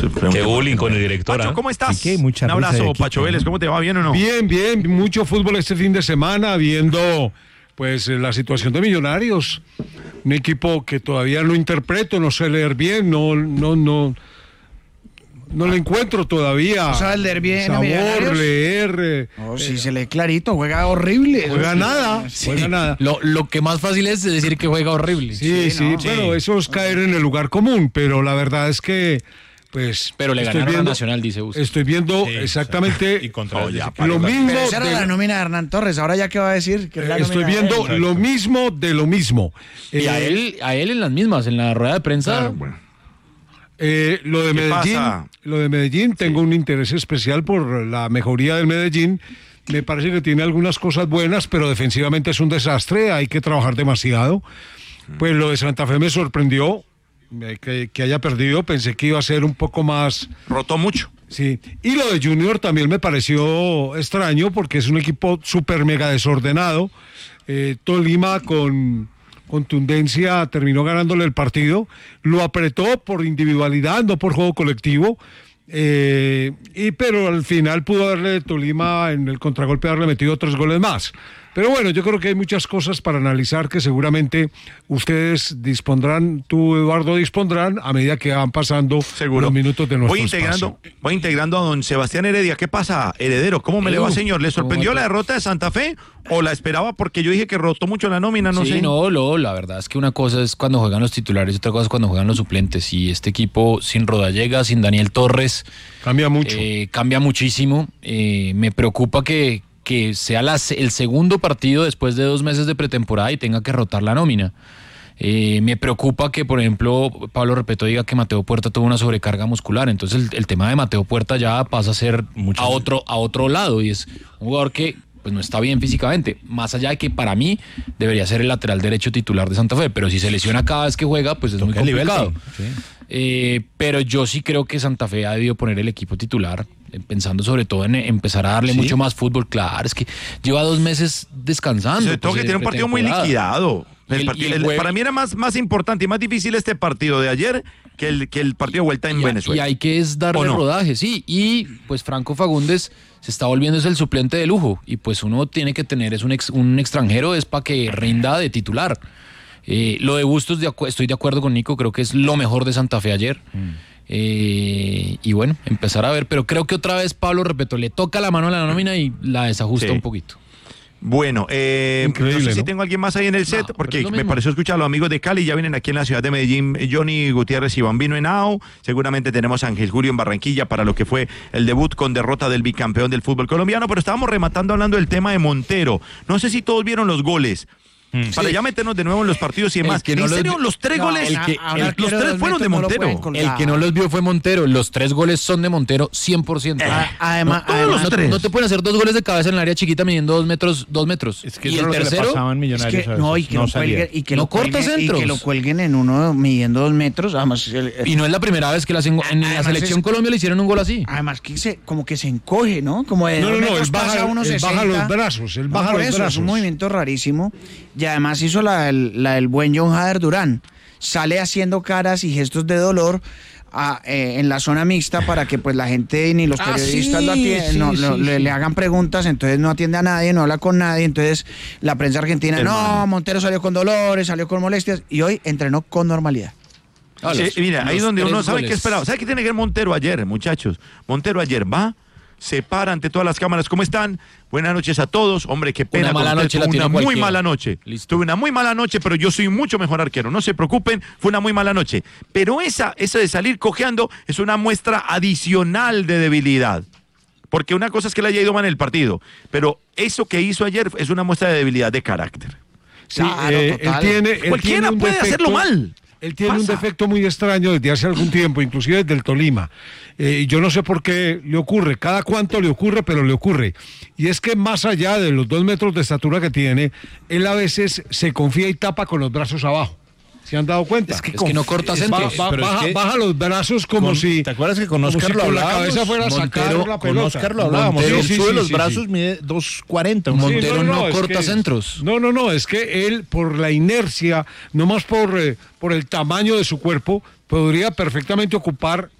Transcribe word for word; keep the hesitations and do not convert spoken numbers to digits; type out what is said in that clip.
Qué bullying con el director. Pacho, ¿cómo estás? Sí, mucha Un abrazo, risa Pacho Vélez. ¿Cómo te va? ¿Bien o no? Bien, bien, mucho fútbol este fin de semana, viendo pues la situación de Millonarios, un equipo que todavía no interpreto, no sé leer bien, no, no, no, no le encuentro todavía. ¿No sabes leer bien, sabor, Millonarios? leer. Eh, No, sí, se lee clarito, juega horrible. juega Eso- nada, Sí. juega nada. Lo, lo que más fácil es decir que juega horrible. Sí, Sí, sí, no. pero eso es caer en el lugar común, pero la verdad es que, pues. Pero le estoy ganaron a viendo- Nacional, dice usted. Estoy viendo Sí, exactamente y contra el ya, lo mismo. Pero esa era de- la nómina de Hernán Torres, ahora ya qué va a decir. Que es la Estoy nómina de viendo él. lo mismo de lo mismo. Y a Eh, él, a él en las mismas, en la rueda de prensa. Claro, bueno. Eh, lo de ¿Qué Medellín, pasa? lo de Medellín, tengo un interés especial por la mejoría del Medellín. Me parece que tiene algunas cosas buenas, pero defensivamente es un desastre, hay que trabajar demasiado. Pues lo de Santa Fe me sorprendió, eh, que, que haya perdido, pensé que iba a ser un poco más. Rotó mucho. Sí, y lo de Junior también me pareció extraño porque es un equipo súper mega desordenado. Eh, Tolima con contundencia terminó ganándole el partido, lo apretó por individualidad, no por juego colectivo, eh, y pero al final pudo darle Tolima en el contragolpe, haberle metido tres goles más. Pero bueno, yo creo que hay muchas cosas para analizar que seguramente ustedes dispondrán, tú Eduardo dispondrán a medida que van pasando Seguro. los minutos de nuestro voy integrando, espacio. voy integrando a don Sebastián Heredia. ¿Qué pasa, heredero? ¿Cómo me le va, Uf, señor? ¿Le sorprendió ¿cómo la te- derrota de Santa Fe o la esperaba porque yo dije que rotó mucho la nómina? No sí, sé. no, lo, la verdad es que una cosa es cuando juegan los titulares y otra cosa es cuando juegan los suplentes. Y este equipo sin Rodallega, sin Daniel Torres, Cambia mucho. eh, cambia muchísimo. Eh, me preocupa que, que sea la- el segundo partido después de dos meses de pretemporada y tenga que rotar la nómina. Eh, me preocupa que, por ejemplo, Pablo Repeto diga que Mateo Puerta tuvo una sobrecarga muscular. Entonces el, el tema de Mateo Puerta ya pasa a ser Muchas a otro, a otro lado y es un jugador que pues no está bien físicamente, más allá de que para mí debería ser el lateral derecho titular de Santa Fe, pero si se lesiona cada vez que juega, pues es muy Toca el complicado. nivel, sí. Eh, pero yo sí creo que Santa Fe ha debido poner el equipo titular, eh, pensando sobre todo en eh, empezar a darle Sí. mucho más fútbol. Claro, es que lleva dos meses descansando. Sobre todo pues, que de tiene un partido muy pretemporada. liquidado. Y El el- partido- y el el- jueves- para mí era más, más importante y más difícil este partido de ayer que el, que el partido de vuelta en Y, Venezuela. y hay que es darle ¿O no? rodaje, sí. Y pues Franco Fagundes se está volviendo es el suplente de lujo. Y pues uno tiene que tener es un, ex- un extranjero, es para que rinda de titular. Eh, lo de Bustos, de acu- estoy de acuerdo con Nico, creo que es lo mejor de Santa Fe ayer. Eh, y bueno, empezar a ver. Pero creo que otra vez Pablo Repeto le toca la mano a la nómina y la desajusta Sí. un poquito. Bueno, eh, Increíble, no sé si ¿no? tengo alguien más ahí en el set, No, pero porque es lo me mismo. pareció escuchar a los amigos de Cali, ya vienen aquí en la ciudad de Medellín, Johnny Gutiérrez y Bambino Henao, seguramente tenemos a Ángel Julio en Barranquilla para lo que fue el debut con derrota del bicampeón del fútbol colombiano, pero estábamos rematando hablando del tema de Montero. No sé si todos vieron los goles. Para Sí. ya meternos de nuevo en los partidos y El demás. que no ¿En los serio? vi- Los tres No, goles, el que- el- a un los arquero de tres dos fueron de metros no lo pueden Montero. colgar. El que no los vio fue Montero. Los tres goles son de Montero, cien por ciento. A- Además, todos además- los no, tres. no te pueden hacer dos goles de cabeza en el área chiquita midiendo dos metros, dos metros. Es que y eso el es lo que le tercero, pasaba en es Millonarios que, a no, y veces, que no lo salía. cuelguen, y que No lo corta cuelguen, y centros. que lo cuelguen en uno midiendo dos metros. Además, el- y no es la primera vez que le hacen. En la Además selección es- Colombia le hicieron un gol así. además que se, como que se encoge, ¿no? Como de No, dos no, no, metros él baja- pasa a uno él baja sesenta. los brazos, él No, baja por los eso, brazos. es un movimiento rarísimo. Y además hizo la, del- la del buen John Hader Durán. Sale haciendo caras y gestos de dolor a, eh, en la zona mixta para que pues la gente ni los Ah, periodistas sí, lo atienden, sí, no, sí, lo- sí. le, le hagan preguntas, entonces no atiende a nadie, no habla con nadie, entonces la prensa argentina, Hermano. no, Montero salió con dolores, salió con molestias y hoy entrenó con normalidad. Ah, Sí, los- mira, ahí es los donde uno tres sabe goles. qué esperaba. ¿Sabe qué tiene que ver Montero ayer, muchachos? Montero ayer va, se para ante todas las cámaras. ¿Cómo están? Buenas noches a todos. Hombre, qué pena. Una mala con usted, noche la tuve tiene una muy cualquiera. mala noche. Listo. Tuve una muy mala noche, pero yo soy mucho mejor arquero. No se preocupen, fue una muy mala noche. Pero esa, esa de salir cojeando es una muestra adicional de debilidad. Porque una cosa es que le haya ido mal en el partido, pero eso que hizo ayer es una muestra de debilidad de carácter. Sí, Claro, eh, él total. tiene, él Cualquiera tiene un puede defecto- hacerlo mal. Él tiene un Pasa. defecto muy extraño desde hace algún tiempo, inclusive desde el Tolima. Eh, yo no sé por qué le ocurre, cada cuánto le ocurre, pero le ocurre. Y es que más allá de los dos metros de estatura que tiene, él a veces se confía y tapa con los brazos abajo. ¿Se han dado cuenta? Es que, es que no corta Es- centros. ba- ba- pero es baja, que- baja los brazos como Con- si... ¿Te acuerdas que con como Oscar si lo con la hablábamos? cabeza fuera a sacar Montero, la con pelota. Oscar lo hablábamos. Montero, Él sí, sube sí, los sí, brazos, sí. mide dos cuarenta. Mon- Sí, Montero no es corta que- centros. No, no, no, es que él por la inercia, no más por, eh, por el tamaño de su cuerpo, podría perfectamente ocupar